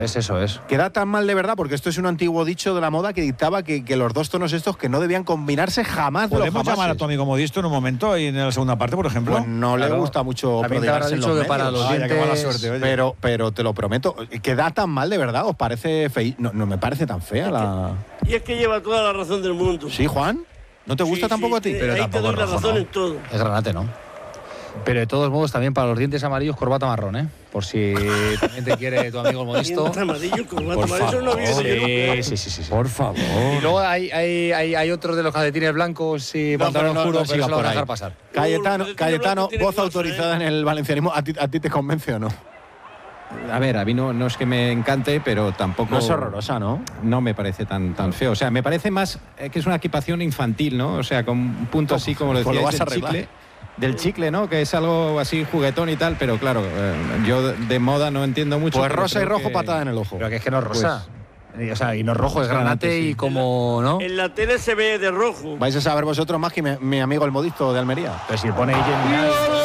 Eso es. Queda tan mal de verdad, porque esto es un antiguo dicho de la moda que dictaba que los dos tonos estos que no debían combinarse jamás. ¿Podemos llamar a tu amigo Modisto en un momento y en la segunda parte, por ejemplo? Pues no le gusta mucho prodigarse en los medios. Para los dientes, qué mala suerte, oye. Pero te lo prometo, queda tan mal de verdad, ¿os parece feo? No me parece tan fea la... Y es que lleva toda la razón del mundo. ¿Sí, Juan? ¿No te gusta tampoco a ti? Pero ahí tampoco te doy la rojo, razón ¿no? en todo. Es granate, ¿no? Pero de todos modos, también para los dientes amarillos, corbata marrón, ¿eh? Por si también te quiere tu amigo el Modisto. Dientes amarillos, corbata Por amarilla, eso no había favor. oído yo. Sí. Por favor. Y luego hay otros de los calcetines blancos y pantalón oscuro, pero siga eso lo por van a ahí. dejar pasar. Cayetano, tiene voz clase, autorizada en el valencianismo. ¿A ti te convence o no? A ver, a mí no es que me encante, pero tampoco... No es horrorosa, ¿no? No me parece tan feo. O sea, me parece más que es una equipación infantil, ¿no? O sea, con un punto así, como lo Pues lo decíais, vas a arreglar. del chicle, ¿no? Que es algo así juguetón y tal, pero claro, yo de moda no entiendo mucho. Pues pero rosa y creo rojo, que... patada en el ojo. Pero que es que no es rosa. O sea, y no es rojo, es granate sí. y como, ¿no? En la tele se ve de rojo. Vais a saber vosotros más que mi amigo el Modisto de Almería. Pero si pone Jenny.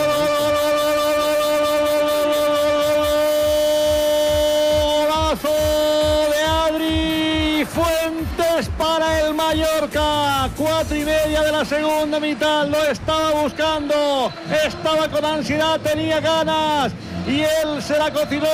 Fuentes para el Mallorca, 4:30 de la segunda mitad, lo estaba buscando, estaba con ansiedad, tenía ganas y él se la cocinó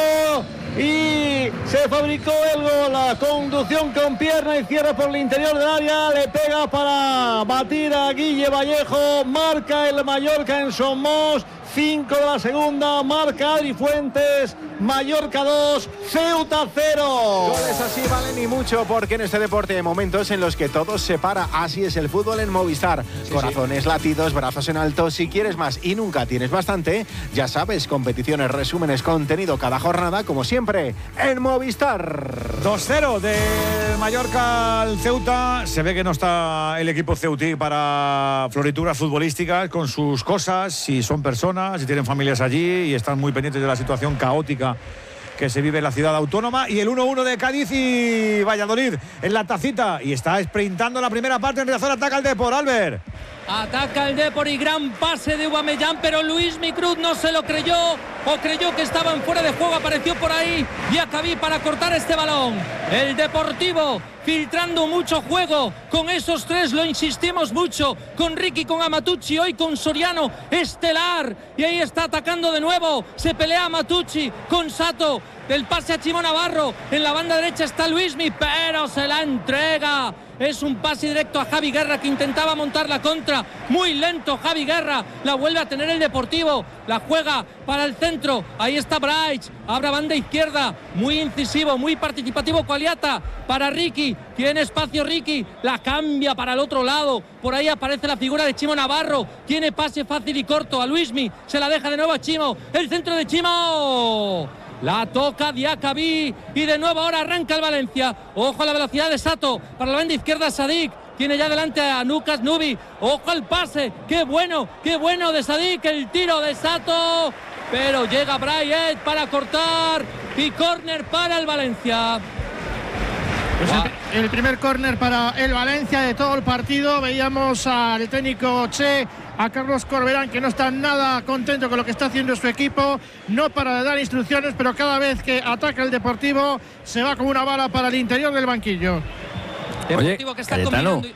y se fabricó el gol. La conducción con pierna izquierda por el interior del área, le pega para batir a Guille Vallejo, marca el Mallorca en Somos. 5 de la segunda, marca Adri Fuentes, Mallorca 2, Ceuta 0. Goles así valen y mucho, porque en este deporte hay momentos en los que todo se para. Así es el fútbol en Movistar. Corazones, latidos, brazos en alto. Si quieres más y nunca tienes bastante, ya sabes, competiciones, resúmenes, contenido cada jornada, como siempre, en Movistar. 2-0 del Mallorca al Ceuta. Se ve que no está el equipo ceutí para florituras futbolísticas, con sus cosas, si son personas, si tienen familias allí, y están muy pendientes de la situación caótica que se vive en la ciudad autónoma. Y el 1-1 de Cádiz y Valladolid en la Tacita, y está sprintando la primera parte en Riazor. Ataca el Depor, Albert. Ataca el Depor y gran pase de Aubameyang, pero Luis Micruz no se lo creyó, o creyó que estaban fuera de juego. Apareció por ahí Diacabí para cortar este balón. El Deportivo filtrando mucho juego con esos tres, lo insistimos mucho, con Ricky, con Amatucci, hoy con Soriano, estelar, y ahí está atacando de nuevo, se pelea Amatucci con Sato, el pase a Chimo Navarro, en la banda derecha está Luismi, pero se la entrega. Es un pase directo a Javi Guerra, que intentaba montar la contra. Muy lento Javi Guerra. La vuelve a tener el Deportivo. La juega para el centro. Ahí está Braich. Abre banda izquierda. Muy incisivo, muy participativo Coaliata. Para Ricky. Tiene espacio Ricky. La cambia para el otro lado. Por ahí aparece la figura de Chimo Navarro. Tiene pase fácil y corto a Luismi. Se la deja de nuevo a Chimo. El centro de Chimo. La toca Diacabí y de nuevo ahora arranca el Valencia. Ojo a la velocidad de Sato. Para la banda izquierda Sadik. Tiene ya delante a Nukas Nubi. Ojo al pase. Qué bueno de Sadik. El tiro de Sato. Pero llega Bryant para cortar. Y córner para el Valencia. Pues el primer córner para el Valencia de todo el partido. Veíamos al técnico Che, a Carlos Corberán, que no está nada contento con lo que está haciendo su equipo. No para de dar instrucciones, pero cada vez que ataca el Deportivo se va como una bala para el interior del banquillo. Deportivo que está Cayetano. combinando.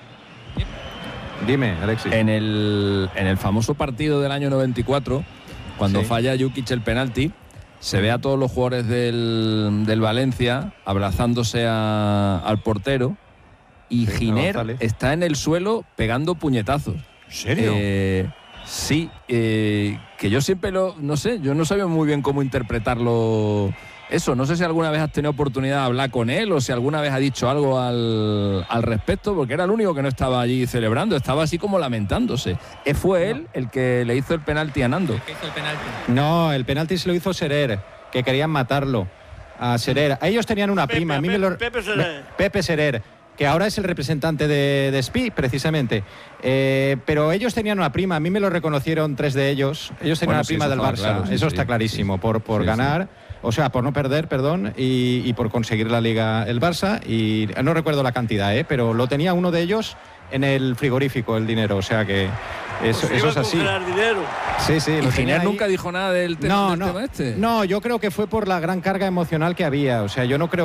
Dime, Alexis. En el famoso partido del año 94, cuando falla Jukic el penalti, se ve a todos los jugadores del Valencia abrazándose al portero, y Giner está en el suelo pegando puñetazos. ¿En serio? Sí, que yo siempre no sé, yo no sabía muy bien cómo interpretarlo. Eso, no sé si alguna vez has tenido oportunidad de hablar con él, o si alguna vez ha dicho algo al respecto, porque era el único que no estaba allí celebrando, estaba así como lamentándose. ¿Fue él el que le hizo el penalti a Nando? ¿Qué hizo el penalti? No, el penalti se lo hizo Serer, que querían matarlo a Serer. Ellos tenían una prima, a mí Pepe Serer, que ahora es el representante de SPI, precisamente. Pero ellos tenían una prima, a mí me lo reconocieron 3 de ellos. Ellos tenían una prima del Barça, claro, eso está clarísimo, por ganar, o sea, por no perder, perdón, y por conseguir la Liga el Barça, y no recuerdo la cantidad, pero lo tenía uno de ellos en el frigorífico el dinero, o sea que eso es así. Dinero. Sí, sí. ¿Y Giner nunca dijo nada del tema, tema este? No, yo creo que fue por la gran carga emocional que había. O sea, yo no creo